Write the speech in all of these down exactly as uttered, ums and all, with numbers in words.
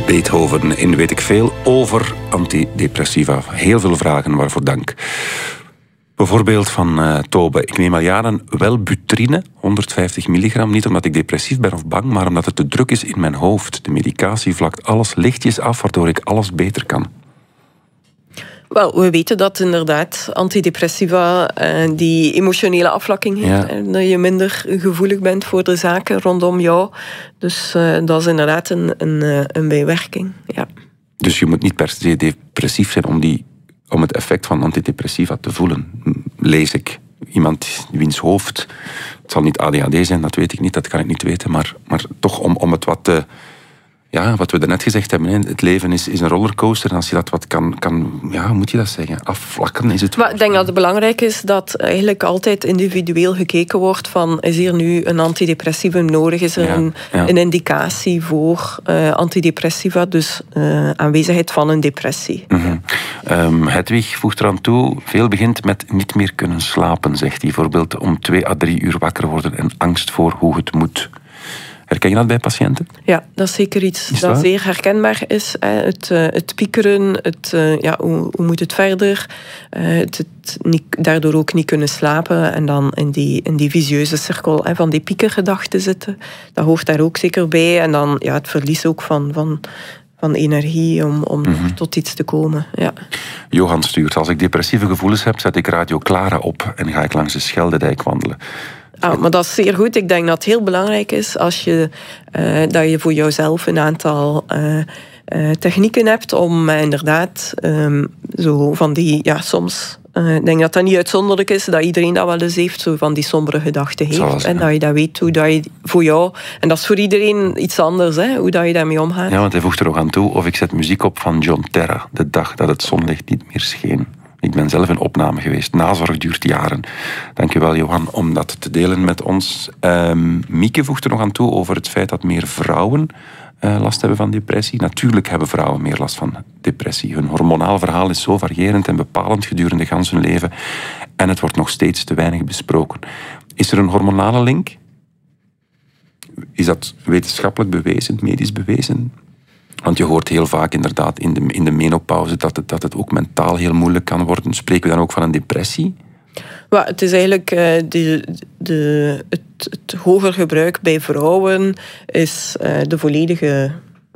Beethoven in Weet ik Veel over antidepressiva. Heel veel vragen, waarvoor dank. Bijvoorbeeld van uh, Tobe. Ik neem al jaren Wellbutrine, honderdvijftig milligram. Niet omdat ik depressief ben of bang, maar omdat het te druk is in mijn hoofd. De medicatie vlakt alles lichtjes af, waardoor ik alles beter kan. Wel, we weten dat inderdaad antidepressiva uh, die emotionele afvlakking heeft. Ja. En dat je minder gevoelig bent voor de zaken rondom jou. Dus uh, dat is inderdaad een, een, een bijwerking. Ja. Dus je moet niet per se depressief zijn om, die, om het effect van antidepressiva te voelen. Lees ik. Iemand wiens hoofd... Het zal niet A D H D zijn, dat weet ik niet, dat kan ik niet weten. Maar, maar toch om, om het wat te... Ja, wat we daarnet gezegd hebben, het leven is, is een rollercoaster. En als je dat wat kan, kan ja, hoe moet je dat zeggen? Afvlakken is het. Maar ik denk dat het belangrijk is dat eigenlijk altijd individueel gekeken wordt van, is hier nu een antidepressivum nodig? Is er ja, een, ja. een indicatie voor uh, antidepressiva? Dus uh, aanwezigheid van een depressie. Mm-hmm. um, Hedwig voegt eraan toe, veel begint met niet meer kunnen slapen, zegt hij. Bijvoorbeeld om twee à drie uur wakker worden en angst voor hoe het moet. Herken je dat bij patiënten? Ja, dat is zeker iets is dat, dat zeer herkenbaar is. Het, het piekeren, het, ja, hoe, hoe moet het verder? Het, het niet, daardoor ook niet kunnen slapen en dan in die, in die visieuze cirkel van die piekergedachten zitten. Dat hoort daar ook zeker bij. En dan ja, het verlies ook van... van van energie om, om mm-hmm. tot iets te komen. Ja. Johan stuurt, als ik depressieve gevoelens heb, zet ik Radio Clara op en ga ik langs de Scheldedijk wandelen. Ah, maar dat is zeer goed. Ik denk dat het heel belangrijk is als je, uh, dat je voor jezelf een aantal uh, uh, technieken hebt om uh, inderdaad um, zo van die, ja, soms... Uh, ik denk dat dat niet uitzonderlijk is, dat iedereen dat wel eens heeft, zo van die sombere gedachten heeft. Zoals, en ja. dat je dat weet, hoe dat je voor jou... En dat is voor iedereen iets anders, hè, hoe dat je daarmee omgaat. Ja, want hij voegt er ook aan toe, of ik zet muziek op van John Terra, de dag dat het zonlicht niet meer scheen. Ik ben zelf in opname geweest. Nazorg duurt jaren. Dankjewel, Johan, om dat te delen met ons. Um, Mieke voegt er nog aan toe over het feit dat meer vrouwen uh, last hebben van depressie. Natuurlijk hebben vrouwen meer last van depressie. Hun hormonaal verhaal is zo variërend en bepalend gedurende gans hun leven. En het wordt nog steeds te weinig besproken. Is er een hormonale link? Is dat wetenschappelijk bewezen, medisch bewezen? Want je hoort heel vaak inderdaad in de, in de menopauze dat het, dat het ook mentaal heel moeilijk kan worden. Spreken we dan ook van een depressie? Well, het is eigenlijk uh, de, de, het, het hoger gebruik bij vrouwen is uh, de volledige...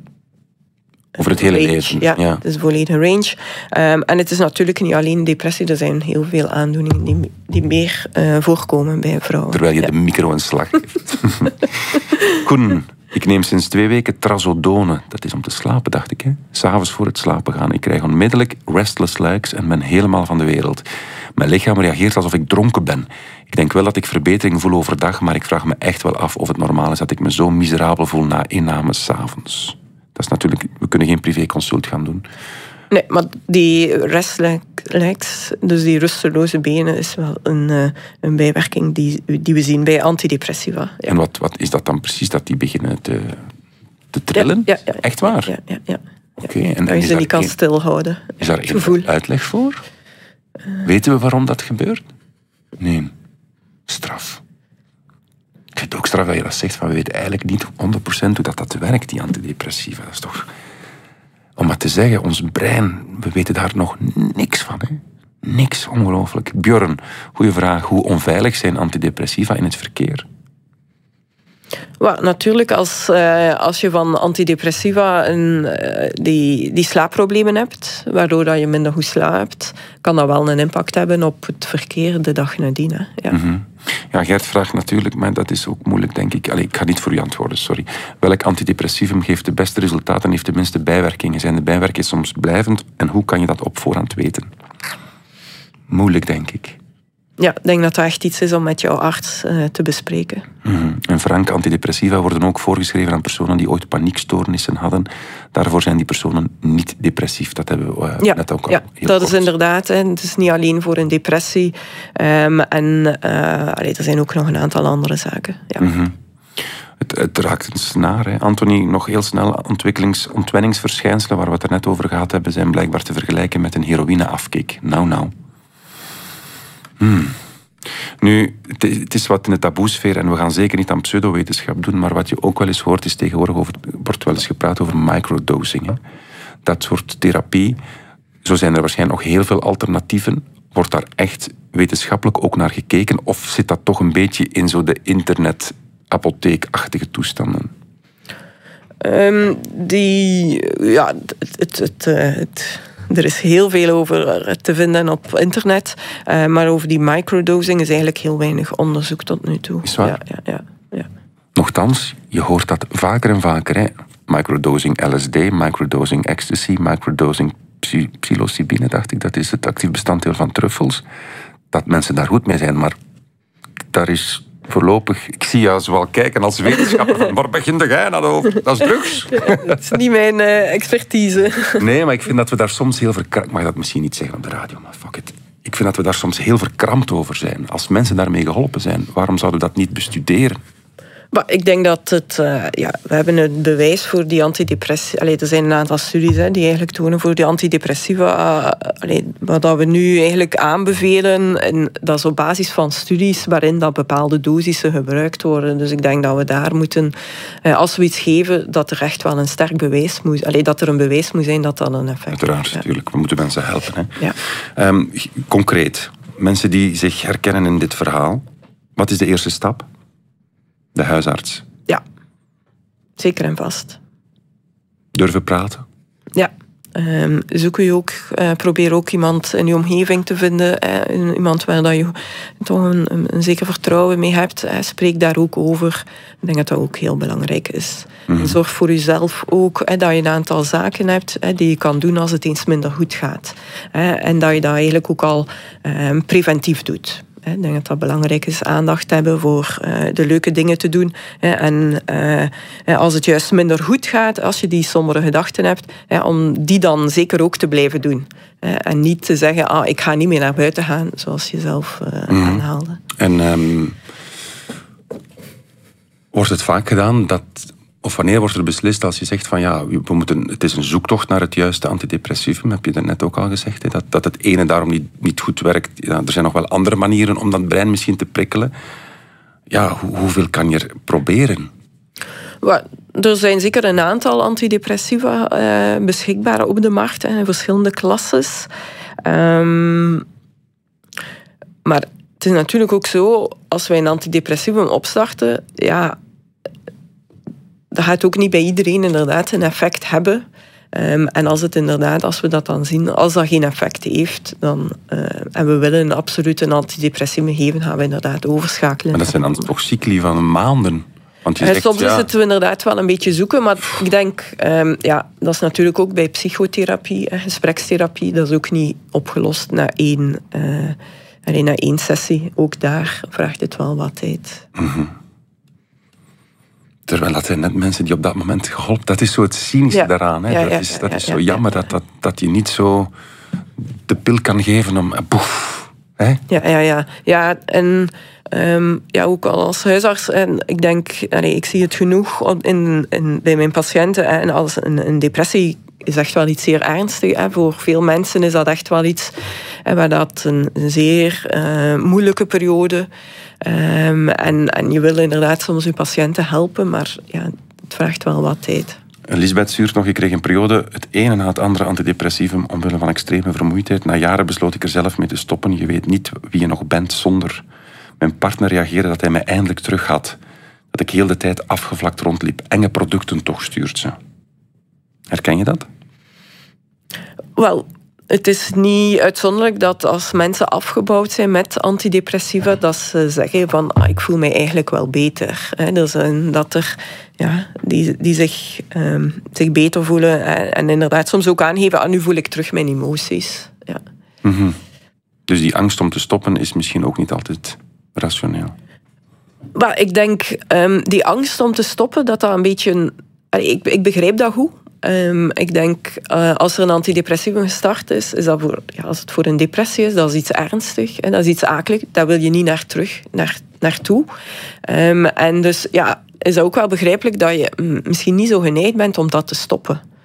Over het hele range. leven. Ja, ja, het is de volledige range. Um, en het is natuurlijk niet alleen depressie, er zijn heel veel aandoeningen die, die meer uh, voorkomen bij vrouwen. Terwijl je ja. de micro een slag geeft. Koen, ik neem sinds twee weken trazodone. Dat is om te slapen, dacht ik. Hè? 'S Avonds voor het slapen gaan. Ik krijg onmiddellijk restless legs en ben helemaal van de wereld. Mijn lichaam reageert alsof ik dronken ben. Ik denk wel dat ik verbetering voel overdag, maar ik vraag me echt wel af of het normaal is dat ik me zo miserabel voel na inname 's avonds. Dat is natuurlijk, we kunnen geen privéconsult gaan doen. Nee, maar die restless legs, dus die rusteloze benen, is wel een, uh, een bijwerking die, die we zien bij antidepressiva. Ja. En wat, wat is dat dan precies, dat die beginnen te, te trillen? Ja, ja, ja. Echt waar? Ja, ja, ja. Oké. Okay, en, dat je ze niet kan een, stilhouden. Is daar een uitleg voor? Uh, Weten we waarom dat gebeurt? Nee. Straf. Ik vind het ook straf dat je dat zegt, maar we weten eigenlijk niet honderd procent hoe dat, dat werkt, die antidepressiva. Dat is toch... Om maar te zeggen, ons brein, we weten daar nog niks van. Hè? Niks, ongelooflijk. Björn, goeie vraag. Hoe onveilig zijn antidepressiva in het verkeer? Well, natuurlijk, als, uh, als je van antidepressiva een, uh, die, die slaapproblemen hebt, waardoor dat je minder goed slaapt, kan dat wel een impact hebben op het verkeer de dag nadien. Hè. Ja. Mm-hmm. Ja, Gert vraagt natuurlijk, maar dat is ook moeilijk, denk ik. Allee, ik ga niet voor u antwoorden, sorry. Welk antidepressivum geeft de beste resultaten en heeft de minste bijwerkingen? Zijn de bijwerkingen soms blijvend en hoe kan je dat op voorhand weten? Moeilijk, denk ik. Ja, ik denk dat dat echt iets is om met jouw arts uh, te bespreken. Mm-hmm. En Frank, antidepressiva worden ook voorgeschreven aan personen die ooit paniekstoornissen hadden. Daarvoor zijn die personen niet depressief. Dat hebben we uh, ja, net ook al ja, heel dat kort. is inderdaad. Hè, het is niet alleen voor een depressie. Um, en uh, allee, er zijn ook nog een aantal andere zaken. Ja. Mm-hmm. Het, het raakt een snaar. Hè. Anthony, nog heel snel. Ontwikkelings, ontwenningsverschijnselen, waar we het er net over gehad hebben, zijn blijkbaar te vergelijken met een heroïneafkick. Nou, nou. Hmm. Nu, het is wat in de taboesfeer en we gaan zeker niet aan pseudowetenschap doen, maar wat je ook wel eens hoort is tegenwoordig, over, wordt wel eens gepraat over microdosing. Hè. Dat soort therapie, zo zijn er waarschijnlijk nog heel veel alternatieven. Wordt daar echt wetenschappelijk ook naar gekeken of zit dat toch een beetje in zo de internet-apotheekachtige toestanden? Um, die, ja, het... het, het, het Er is heel veel over te vinden op internet. Uh, maar over die microdosing is eigenlijk heel weinig onderzoek tot nu toe. Is waar? Ja, ja, ja, ja. Nochtans, je hoort dat vaker en vaker. Hè? Microdosing L S D, microdosing ecstasy, microdosing psy- psilocybine, dacht ik. Dat is het actief bestanddeel van truffels. Dat mensen daar goed mee zijn. Maar daar is voorlopig... Ik zie jou zowel kijken als wetenschapper van... Waar begint jij nou over? Dat is drugs. Dat is niet mijn uh, expertise. Nee, maar ik vind dat we daar soms heel verkrampt... Ik mag dat misschien niet zeggen op de radio, maar fuck it. Ik vind dat we daar soms heel verkrampt over zijn. Als mensen daarmee geholpen zijn, waarom zouden we dat niet bestuderen? Maar ik denk dat het... Uh, ja, we hebben het bewijs voor die antidepressiva... Allee, er zijn een aantal studies hè, die eigenlijk tonen voor die antidepressiva. Uh, allee, wat dat we nu eigenlijk aanbevelen, en dat is op basis van studies waarin dat bepaalde dosissen gebruikt worden. Dus ik denk dat we daar moeten... Uh, als we iets geven, dat er echt wel een sterk bewijs moet... Allee, dat er een bewijs moet zijn dat dat een effect heeft. Uiteraard, natuurlijk. We moeten mensen helpen. Hè. Ja. Um, concreet, mensen die zich herkennen in dit verhaal. Wat is de eerste stap? De huisarts. Ja, zeker en vast. Durven praten? Ja. Um, zoek je ook, uh, probeer ook iemand in je omgeving te vinden. Uh, iemand waar dat je toch een, een, een zeker vertrouwen mee hebt. Uh, spreek daar ook over. Ik denk dat dat ook heel belangrijk is. Mm-hmm. En zorg voor jezelf ook uh, dat je een aantal zaken hebt uh, die je kan doen als het eens minder goed gaat. Uh, en dat je dat eigenlijk ook al uh, preventief doet. Ik denk dat dat belangrijk is, aandacht hebben voor uh, de leuke dingen te doen. En uh, als het juist minder goed gaat, als je die sombere gedachten hebt, uh, om die dan zeker ook te blijven doen. Uh, en niet te zeggen, ah, ik ga niet meer naar buiten gaan, zoals je zelf uh, mm. aanhaalde. En um, wordt het vaak gedaan dat... Of wanneer wordt er beslist als je zegt van ja, we moeten, het is een zoektocht naar het juiste antidepressivum, heb je daarnet ook al gezegd, hè, dat, dat het ene daarom niet, niet goed werkt. Ja, er zijn nog wel andere manieren om dat brein misschien te prikkelen. Ja, hoe, hoeveel kan je er proberen? Well, er zijn zeker een aantal antidepressiva uh, beschikbaar op de markt, hè, in verschillende klasses. Um, maar het is natuurlijk ook zo, als wij een antidepressivum opstarten, ja... dat gaat ook niet bij iedereen inderdaad een effect hebben. Um, en als het inderdaad, als we dat dan zien, als dat geen effect heeft, dan, uh, en we willen absoluut een antidepressieve geven, gaan we inderdaad overschakelen. Maar dat zijn dan toch cycli van maanden? Want je zegt, Soms ja... is het inderdaad wel een beetje zoeken, maar ik denk, um, ja, dat is natuurlijk ook bij psychotherapie, eh, gesprekstherapie, dat is ook niet opgelost na één, uh, alleen na één sessie. Ook daar vraagt het wel wat tijd. Mm-hmm. Terwijl dat zijn net mensen die op dat moment geholpen... Dat is zo het cynische ja. daaraan. Hè. Ja, dat ja, is, dat ja, is zo ja, jammer ja, ja. Dat, dat, dat je niet zo de pil kan geven om... Boef, hè? Ja, ja, ja. Ja, en um, ja, ook al als huisarts... En ik denk, nee, ik zie het genoeg in, in, bij mijn patiënten. En als een, een depressie is echt wel iets zeer ernstigs. Hè. Voor veel mensen is dat echt wel iets... Hè, waar dat een, een zeer uh, moeilijke periode... Um, en, en je wil inderdaad soms je patiënten helpen, maar ja, het vraagt wel wat tijd. Lisbeth stuurt nog, ik kreeg een periode het ene na het andere antidepressivum omwille van extreme vermoeidheid. Na jaren besloot ik er zelf mee te stoppen. Je weet niet wie je nog bent zonder. Mijn partner reageerde dat hij mij eindelijk terug had. Dat ik heel de tijd afgevlakt rondliep. Enge producten toch, stuurt ze. Herken je dat? Wel... Het is niet uitzonderlijk dat als mensen afgebouwd zijn met antidepressiva, dat ze zeggen van, ah, ik voel mij eigenlijk wel beter. Hè. Dus, dat er, ja, die, die zich, um, zich beter voelen en, en inderdaad soms ook aangeven, ah, nu voel ik terug mijn emoties. Ja. Mm-hmm. Dus die angst om te stoppen is misschien ook niet altijd rationeel? Maar ik denk, um, die angst om te stoppen, dat dat een beetje... Een, ik, ik begrijp dat goed. Um, ik denk, uh, als er een antidepressivum gestart is, is dat voor, ja, als het voor een depressie is, dat is iets ernstig, hè, dat is iets akelig, daar wil je niet naar terug, naar, naartoe. Um, en dus ja, is dat ook wel begrijpelijk dat je mm, misschien niet zo geneigd bent om dat te stoppen.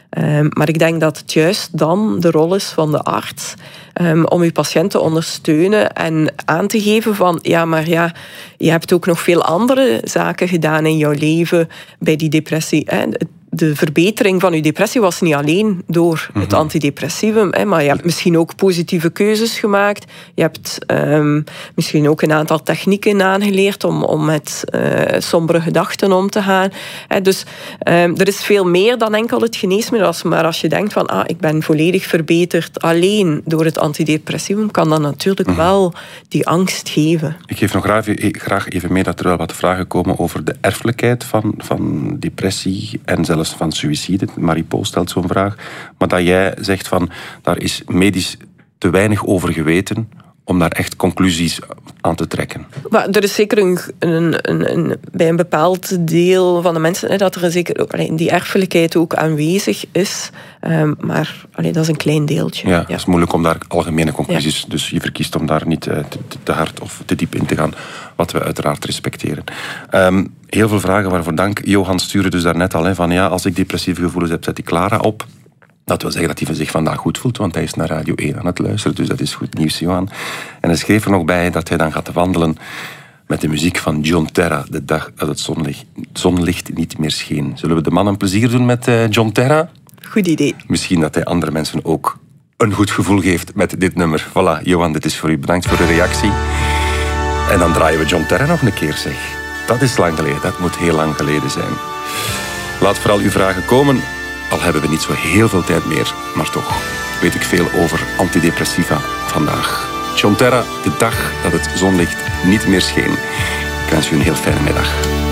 Um, maar ik denk dat het juist dan de rol is van de arts um, om uw patiënt te ondersteunen en aan te geven van ja, maar ja, je hebt ook nog veel andere zaken gedaan in jouw leven bij die depressie. Hè. De verbetering van je depressie was niet alleen door het antidepressivum, hè, maar je hebt misschien ook positieve keuzes gemaakt. Je hebt um, misschien ook een aantal technieken aangeleerd om, om met uh, sombere gedachten om te gaan. Hè, dus um, er is veel meer dan enkel het geneesmiddel. Maar als je denkt van, ah, ik ben volledig verbeterd alleen door het antidepressivum, kan dat natuurlijk mm-hmm. wel die angst geven. Ik geef nog graag even mee dat er wel wat vragen komen over de erfelijkheid van, van depressie en zelfs van suïcide. Marie-Paul stelt zo'n vraag. Maar dat jij zegt van, daar is medisch te weinig over geweten om daar echt conclusies aan te trekken. Maar er is zeker een, een, een, een, bij een bepaald deel van de mensen hè, dat er zeker ook, allee, die erfelijkheid ook aanwezig is. Um, maar allee, dat is een klein deeltje. Ja, ja, het is moeilijk om daar algemene conclusies... Ja. Dus je verkiest om daar niet te, te, te hard of te diep in te gaan. Wat we uiteraard respecteren. Um, heel veel vragen, waarvoor dank. Johan stuurde dus daarnet al hè, van ja, als ik depressieve gevoelens heb, zet ik Clara op. Dat wil zeggen dat hij zich vandaag goed voelt, want hij is naar Radio één aan het luisteren. Dus dat is goed nieuws, Johan. En hij schreef er nog bij dat hij dan gaat wandelen met de muziek van John Terra, de dag dat het zonlicht, zonlicht niet meer scheen. Zullen we de man een plezier doen met uh, John Terra? Goed idee. Misschien dat hij andere mensen ook een goed gevoel geeft met dit nummer. Voilà, Johan, dit is voor u. Bedankt voor de reactie. En dan draaien we John Terra nog een keer, zeg. Dat is lang geleden, dat moet heel lang geleden zijn. Laat vooral uw vragen komen. Al hebben we niet zo heel veel tijd meer, maar toch weet ik veel over antidepressiva vandaag. John Terra, de dag dat het zonlicht niet meer scheen. Ik wens u een heel fijne middag.